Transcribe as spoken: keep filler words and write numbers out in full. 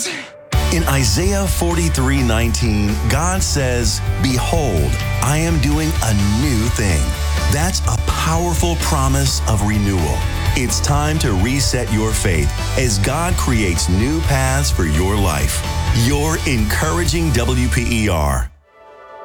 In Isaiah forty-three nineteen, God says, "Behold, I am doing a new thing." That's a powerful promise of renewal. It's time to reset your faith as God creates new paths for your life. Your encouraging W P E R.